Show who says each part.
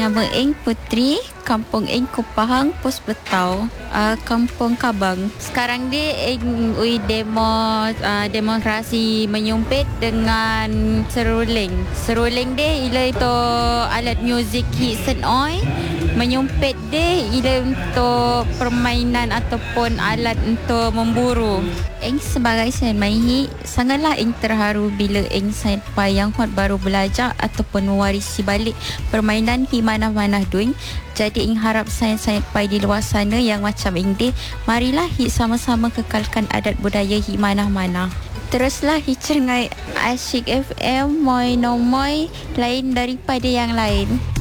Speaker 1: Nama ing Putri, kampung ing Kupahang, Pos Betau, kampung Kabang. Sekarang dia ing demonstrasi menyumpit dengan seruling. Seruling dia ialah itu alat muzik hidsen oi. Menyumpit dia ialah untuk permainan ataupun alat untuk memburu. Ing sebagai senmaihi, sangatlah ing terharu bila ing senpai yang hot baru belajar ataupun mewarisi balik permainan di mana-mana duing. Jadi ing harap senpai di luar sana yang macam ing dia, marilah sama-sama kekalkan adat budaya di mana-mana. Teruslah cengai Asyik FM, moi no moi, lain daripada yang lain.